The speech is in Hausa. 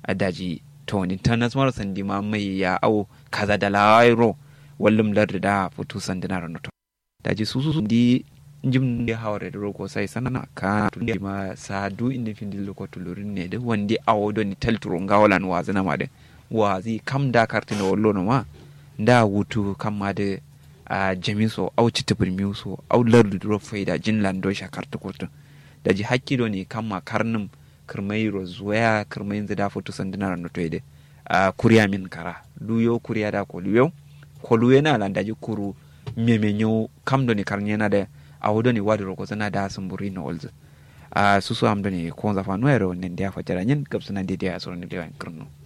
daji to ni tanas mara sandi ma mai ya au kaza da lairo wallum lar da futu sandina ranoto daji su di jim da hawre da roko sai sanana ka tun ma sa du inda fin dillo ko tulurin ne da wandi awodo ni talturo ngawalan wazana ma de wazi kam da kartina wallo no ma da wutu kam ma de a jamiso au citibir miuso au lardu duro faida jinlan do shakarta kurtu daji hakkido ne kam ma karnum kirmai rozwaya kirmai zida futu sandina ranoto ide a kuriya min kara luyo kuriya da ko luyo na landaji kuru memenyo kam do ni karnyena de awodo ni wadro ko sana da sumburi no olzu susu am do ni ko za fa no ero nen dia fa jara nyen kapsuna de dia so ni de wan kurno